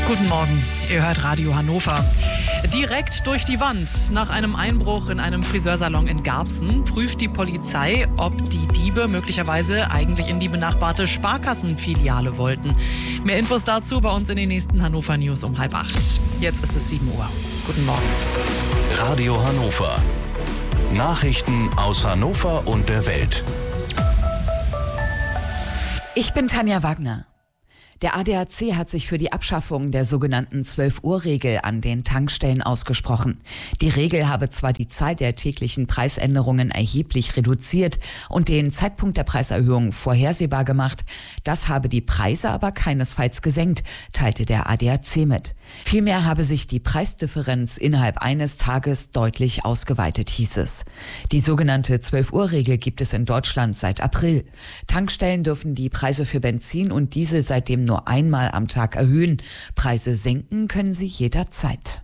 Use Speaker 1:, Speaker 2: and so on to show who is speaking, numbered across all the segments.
Speaker 1: Guten Morgen, ihr hört Radio Hannover. Direkt durch die Wand. Nach einem Einbruch in einem Friseursalon in Garbsen prüft die Polizei, ob die Diebe möglicherweise eigentlich in die benachbarte Sparkassenfiliale wollten. Mehr Infos dazu bei uns in den nächsten Hannover News um 7:30. Jetzt ist es 7 Uhr. Guten Morgen.
Speaker 2: Radio Hannover. Nachrichten aus Hannover und der Welt.
Speaker 3: Ich bin Tanja Wagner. Der ADAC hat sich für die Abschaffung der sogenannten 12-Uhr-Regel an den Tankstellen ausgesprochen. Die Regel habe zwar die Zahl der täglichen Preisänderungen erheblich reduziert und den Zeitpunkt der Preiserhöhung vorhersehbar gemacht, das habe die Preise aber keinesfalls gesenkt, teilte der ADAC mit. Vielmehr habe sich die Preisdifferenz innerhalb eines Tages deutlich ausgeweitet, hieß es. Die sogenannte 12-Uhr-Regel gibt es in Deutschland seit April. Tankstellen dürfen die Preise für Benzin und Diesel seitdem nur einmal am Tag erhöhen. Preise senken können sie jederzeit.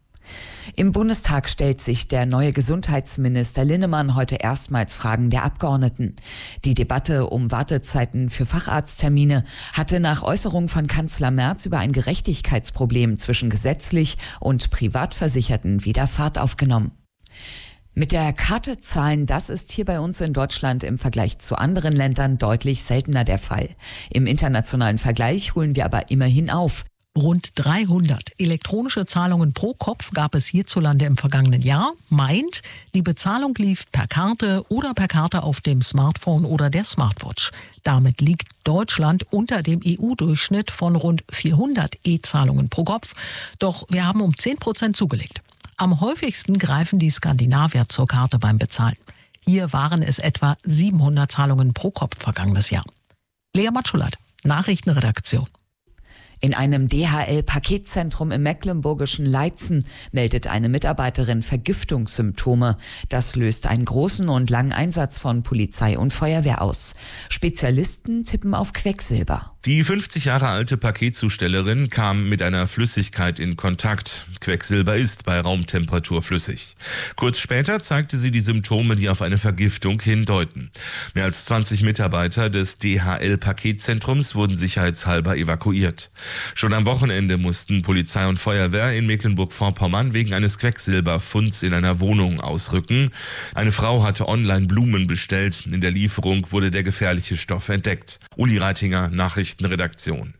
Speaker 3: Im Bundestag stellt sich der neue Gesundheitsminister Linnemann heute erstmals Fragen der Abgeordneten. Die Debatte um Wartezeiten für Facharzttermine hatte nach Äußerung von Kanzler Merz über ein Gerechtigkeitsproblem zwischen gesetzlich und Privatversicherten wieder Fahrt aufgenommen. Mit der Karte zahlen, das ist hier bei uns in Deutschland im Vergleich zu anderen Ländern deutlich seltener der Fall. Im internationalen Vergleich holen wir aber immerhin auf.
Speaker 4: Rund 300 elektronische Zahlungen pro Kopf gab es hierzulande im vergangenen Jahr. Meint, die Bezahlung lief per Karte oder per Karte auf dem Smartphone oder der Smartwatch. Damit liegt Deutschland unter dem EU-Durchschnitt von rund 400 E-Zahlungen pro Kopf. Doch wir haben um 10% zugelegt. Am häufigsten greifen die Skandinavier zur Karte beim Bezahlen. Hier waren es etwa 700 Zahlungen pro Kopf vergangenes Jahr. Lea Matschulat, Nachrichtenredaktion.
Speaker 3: In einem DHL-Paketzentrum im mecklenburgischen Leitzen meldet eine Mitarbeiterin Vergiftungssymptome. Das löst einen großen und langen Einsatz von Polizei und Feuerwehr aus. Spezialisten tippen auf Quecksilber.
Speaker 5: Die 50 Jahre alte Paketzustellerin kam mit einer Flüssigkeit in Kontakt. Quecksilber ist bei Raumtemperatur flüssig. Kurz später zeigte sie die Symptome, die auf eine Vergiftung hindeuten. Mehr als 20 Mitarbeiter des DHL-Paketzentrums wurden sicherheitshalber evakuiert. Schon am Wochenende mussten Polizei und Feuerwehr in Mecklenburg-Vorpommern wegen eines Quecksilberfunds in einer Wohnung ausrücken. Eine Frau hatte online Blumen bestellt. In der Lieferung wurde der gefährliche Stoff entdeckt. Uli Reitinger, Nachrichtenredaktion.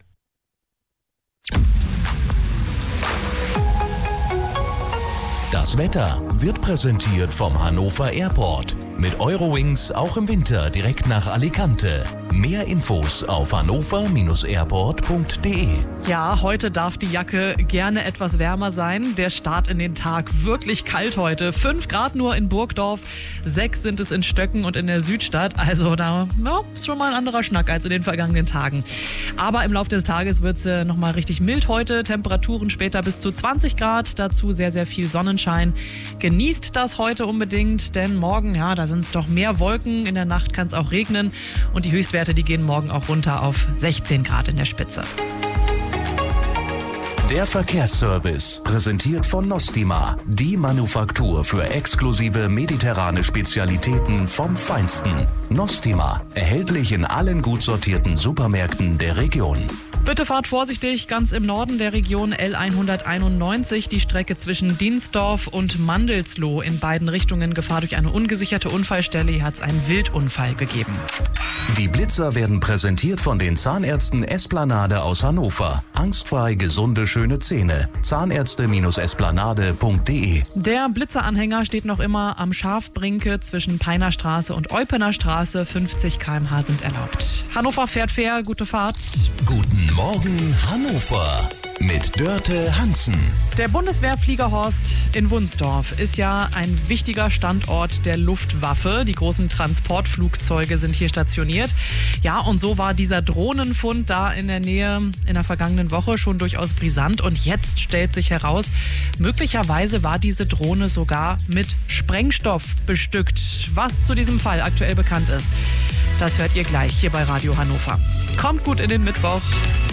Speaker 2: Das Wetter wird präsentiert vom Hannover Airport. Mit Eurowings auch im Winter direkt nach Alicante. Mehr Infos auf hannover-airport.de.
Speaker 1: Ja, heute darf die Jacke gerne etwas wärmer sein. Der Start in den Tag wirklich kalt heute. 5 Grad nur in Burgdorf, 6 sind es in Stöcken und in der Südstadt. Also da ist schon mal ein anderer Schnack als in den vergangenen Tagen. Aber im Laufe des Tages wird es nochmal richtig mild heute. Temperaturen später bis zu 20 Grad. Dazu sehr, sehr viel Sonnenschein. Genießt das heute unbedingt, denn morgen, da sind es doch mehr Wolken. In der Nacht kann es auch regnen und die Höchstwerte, die gehen morgen auch runter auf 16 Grad in der Spitze.
Speaker 2: Der Verkehrsservice, präsentiert von Nostima, die Manufaktur für exklusive mediterrane Spezialitäten vom Feinsten. Nostima, erhältlich in allen gut sortierten Supermärkten der Region.
Speaker 1: Bitte fahrt vorsichtig, ganz im Norden der Region L191, die Strecke zwischen Diensdorf und Mandelsloh. In beiden Richtungen Gefahr durch eine ungesicherte Unfallstelle. Hier hat es einen Wildunfall gegeben.
Speaker 2: Die Blitzer werden präsentiert von den Zahnärzten Esplanade aus Hannover. Angstfrei gesunde, schöne Zähne. Zahnärzte-esplanade.de.
Speaker 1: Der Blitzeranhänger steht noch immer am Schafbrinke zwischen Peiner Straße und Eupener Straße. 50 km/h sind erlaubt. Hannover fährt fair, gute Fahrt.
Speaker 2: Guten Morgen Hannover mit Dörte Hansen.
Speaker 1: Der Bundeswehrfliegerhorst in Wunsdorf ist ja ein wichtiger Standort der Luftwaffe. Die großen Transportflugzeuge sind hier stationiert. Ja, und so war dieser Drohnenfund da in der Nähe in der vergangenen Woche schon durchaus brisant. Und jetzt stellt sich heraus, möglicherweise war diese Drohne sogar mit Sprengstoff bestückt. Was zu diesem Fall aktuell bekannt ist, das hört ihr gleich hier bei Radio Hannover. Kommt gut in den Mittwoch.